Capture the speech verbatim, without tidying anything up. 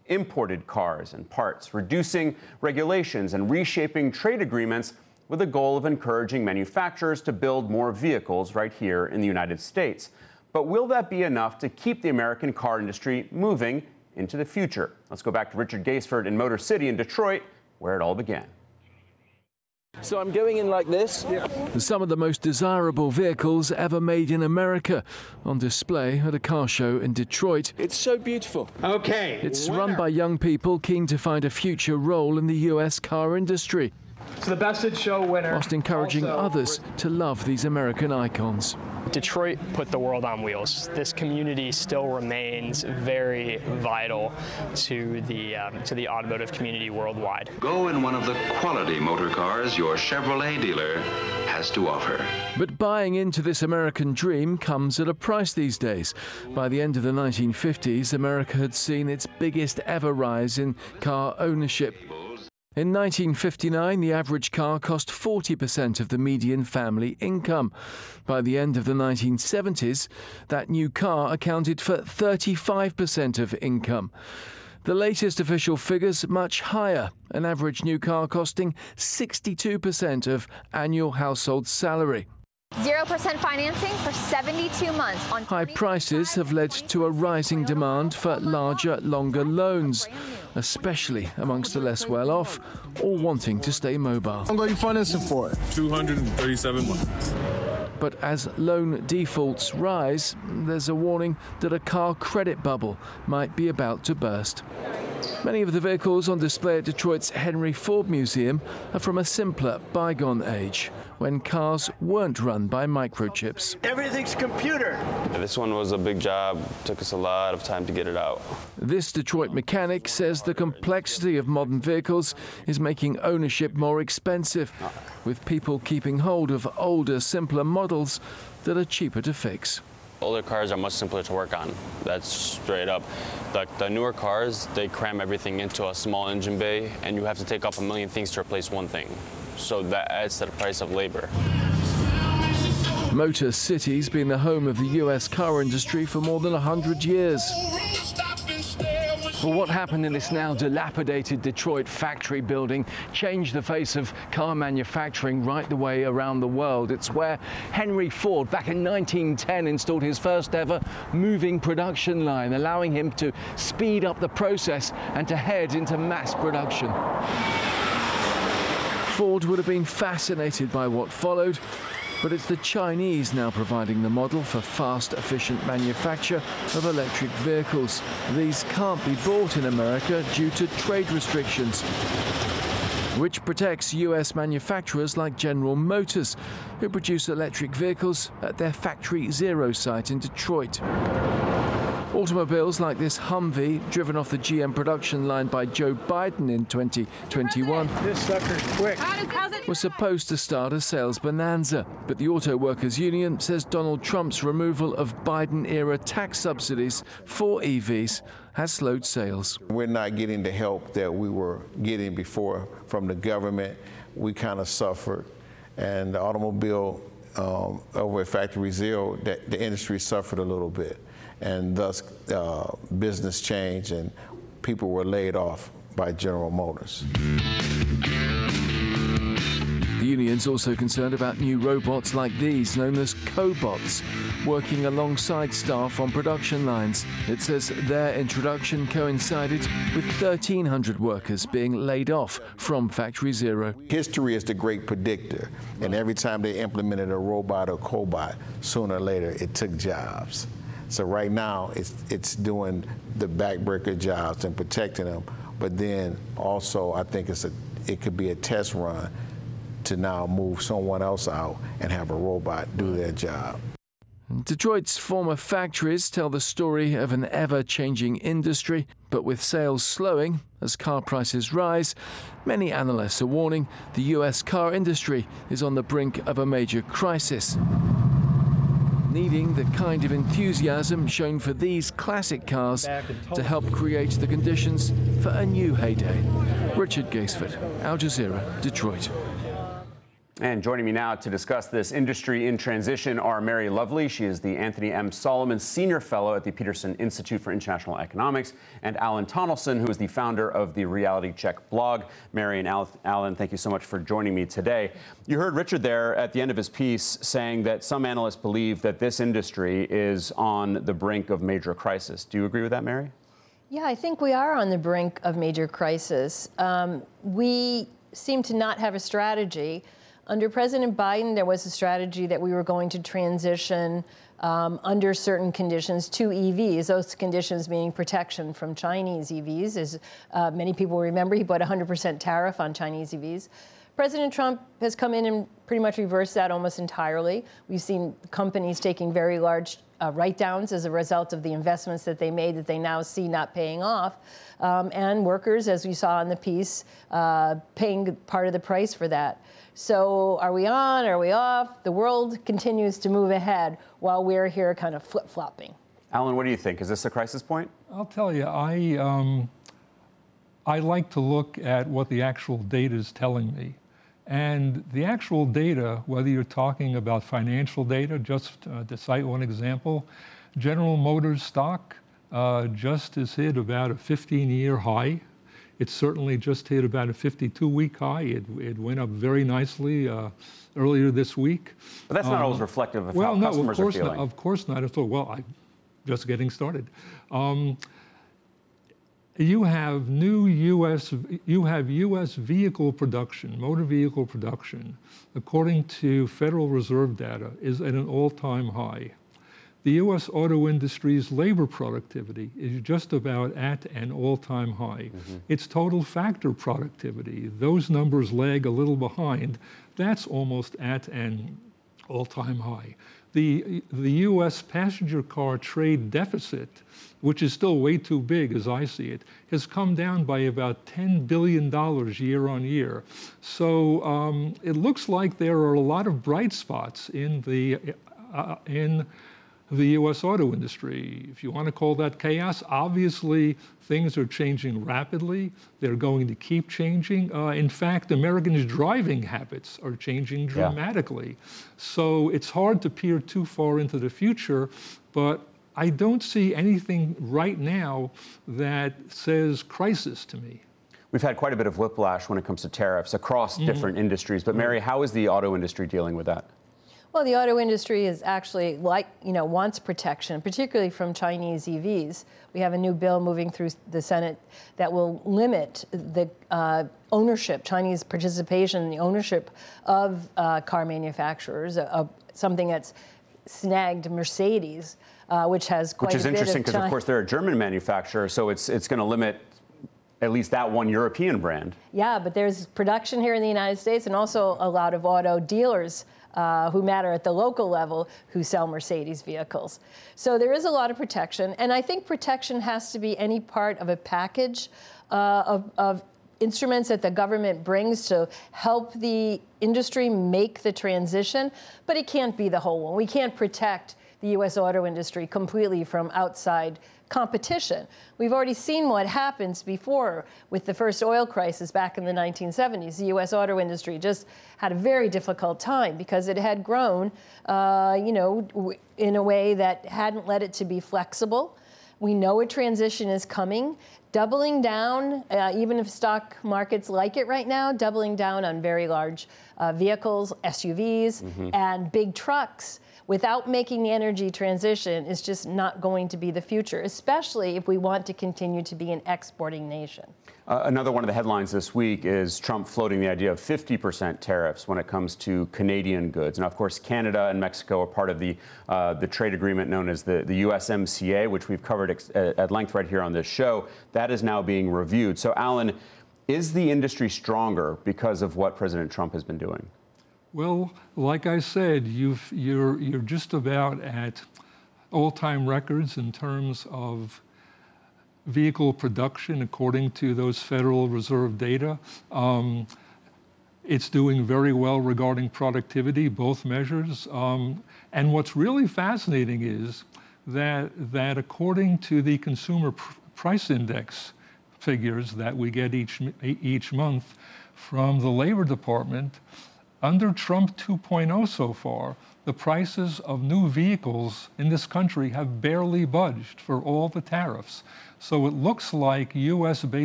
imported cars and parts, reducing regulations and reshaping trade agreements with the goal of encouraging manufacturers to build more vehicles right here in the United States. But will that be enough to keep the American car industry moving into the future? Let's go back to Richard Gaisford in Motor City in Detroit, where it all began. So I'm going in like this. Yeah. Some of the most desirable vehicles ever made in America on display at a car show in Detroit. It's so beautiful. Okay. It's winner. Run by young people keen to find a future role in the U S car industry. So the Best in Show winner. Whilst encouraging also others to love these American icons. Detroit put the world on wheels. This community still remains very vital to the um, to the automotive community worldwide. Go in one of the quality motor cars your Chevrolet dealer has to offer. But buying into this American dream comes at a price these days. By the end of the nineteen fifties, America had seen its biggest ever rise in car ownership. In nineteen fifty-nine, the average car cost forty percent of the median family income. By the end of the nineteen seventies, that new car accounted for thirty-five percent of income. The latest official figures much higher, an average new car costing sixty-two percent of annual household salary. zero percent financing for seventy-two months. On High prices have led to a rising demand for larger, longer loans, especially amongst the less well-off, all wanting to stay mobile. How long are you financing for? two hundred thirty-seven months. But as loan defaults rise, there's a warning that a car credit bubble might be about to burst. Many of the vehicles on display at Detroit's Henry Ford Museum are from a simpler, bygone age, when cars weren't run by microchips. Everything's computer. This one was a big job. Took us a lot of time to get it out. This Detroit mechanic says the complexity of modern vehicles is making ownership more expensive, with people keeping hold of older, simpler models that are cheaper to fix. Older cars are much simpler to work on. That's straight up. The, the newer cars, they cram everything into a small engine bay, and you have to take off a million things to replace one thing. So that adds to the price of labor. Motor City's been the home of the U S car industry for more than one hundred years. Well, what happened in this now dilapidated Detroit factory building changed the face of car manufacturing right the way around the world. It's where Henry Ford, back in nineteen ten, installed his first ever moving production line, allowing him to speed up the process and to head into mass production. Ford would have been fascinated by what followed, but it's the Chinese now providing the model for fast, efficient manufacture of electric vehicles. These can't be bought in America due to trade restrictions, which protects U S manufacturers like General Motors, who produce electric vehicles at their Factory Zero site in Detroit. Automobiles like this Humvee, driven off the G M production line by Joe Biden in twenty twenty-one, this sucker's quick. was supposed to start a sales bonanza. But the Auto Workers Union says Donald Trump's removal of Biden-era tax subsidies for E Vs has slowed sales. We're not getting the help that we were getting before from the government. We kind of suffered, and the automobile um, over at Factory Zero, that the industry suffered a little bit. And thus uh, business changed and people were laid off by General Motors. The union's also concerned about new robots like these, known as cobots, working alongside staff on production lines. It says their introduction coincided with thirteen hundred workers being laid off from Factory Zero. History is the great predictor, and every time they implemented a robot or cobot, sooner or later it took jobs. So right now, it's, it's doing the backbreaker jobs and protecting them. But then also, I think it's a, it could be a test run to now move someone else out and have a robot do their job. Detroit's former factories tell the story of an ever-changing industry, but with sales slowing as car prices rise, many analysts are warning the U S car industry is on the brink of a major crisis, needing the kind of enthusiasm shown for these classic cars to help create the conditions for a new heyday. Richard Gaisford, Al Jazeera, Detroit. And joining me now to discuss this industry in transition are Mary Lovely. She is the Anthony M. Solomon Senior Fellow at the Peterson Institute for International Economics, and Alan Tonelson, who is the founder of the Reality Check blog. Mary and Alan, thank you so much for joining me today. You heard Richard there at the end of his piece saying that some analysts believe that this industry is on the brink of major crisis. Do you agree with that, Mary? Yeah, I think we are on the brink of major crisis. Um, we seem to not have a strategy. Under President Biden, there was a strategy that we were going to transition um, under certain conditions to E Vs, those conditions being protection from Chinese E Vs. As uh, many people remember, he put a one hundred percent tariff on Chinese E Vs. President Trump has come in and pretty much reversed that almost entirely. We've seen companies taking very large uh, write-downs as a result of the investments that they made that they now see not paying off. Um, and workers, as we saw in the piece, uh, paying part of the price for that. So are we on, are we off? The world continues to move ahead while we're here kind of flip-flopping. Alan, what do you think? Is this a crisis point? I'll tell you, I, um, I like to look at what the actual data is telling me. And the actual data, whether you're talking about financial data, just uh, to cite one example, General Motors stock uh, just has hit about a fifteen-year high. It certainly just hit about a fifty-two week high. It, it went up very nicely uh, earlier this week. But that's not um, always reflective of well, how no, customers of course are feeling. Not, of course not at all. Well, I'm just getting started. Um, you have new U S, you have U S vehicle production, motor vehicle production, according to Federal Reserve data, is at an all-time high. The U S auto industry's labor productivity is just about at an all-time high. Mm-hmm. Its total factor productivity, those numbers lag a little behind. That's almost at an all-time high. The, the U S passenger car trade deficit, which is still way too big as I see it, has come down by about ten billion dollars year on year. So um, it looks like there are a lot of bright spots in the, uh, in the U S auto industry. If you want to call that chaos, obviously things are changing rapidly. They're going to keep changing. Uh, in fact, Americans' driving habits are changing dramatically. Yeah. So it's hard to peer too far into the future, but I don't see anything right now that says crisis to me. We've had quite a bit of whiplash when it comes to tariffs across mm-hmm. different industries, but Mary, how is the auto industry dealing with that? Well, the auto industry is actually, like, you know, wants protection, particularly from Chinese E Vs. We have a new bill moving through the Senate that will limit the uh, ownership, Chinese participation in the ownership of uh, car manufacturers, uh, something that's snagged Mercedes, uh, which has quite Which is a bit interesting because, of, of course, they're a German manufacturer, so it's it's going to limit at least that one European brand. Yeah, but there's production here in the United States and also a lot of auto dealers Uh, who matter at the local level, who sell Mercedes vehicles. So there is a lot of protection, and I think protection has to be any part of a package uh, of, of instruments that the government brings to help the industry make the transition, but it can't be the whole one. We can't protect the U S auto industry completely from outside competition. We've already seen what happens before with the first oil crisis back in the nineteen seventies. The U S auto industry just had a very difficult time because it had grown, uh, you know, w- in a way that hadn't led it to be flexible. We know a transition is coming. Doubling down, uh, even if stock markets like it right now, doubling down on very large uh, vehicles, S U Vs, mm-hmm. and big trucks without making the energy transition is just not going to be the future, especially if we want to continue to be an exporting nation. Uh, another one of the headlines this week is Trump floating the idea of fifty percent tariffs when it comes to Canadian goods. Now, of course, Canada and Mexico are part of the uh, the trade agreement known as the, the U S M C A, which we've covered ex- at length right here on this show. That is now being reviewed. So, Alan, is the industry stronger because of what President Trump has been doing? Well, like I said, you've, you're, you're just about at all-time records in terms of vehicle production, according to those Federal Reserve data. Um, it's doing very well regarding productivity, both measures. Um, and what's really fascinating is that, that according to the Consumer Pr- Price Index figures that we get each, each month from the Labor Department, Under Trump two point oh so far, the prices of new vehicles in this country have barely budged for all the tariffs. So it looks like U S based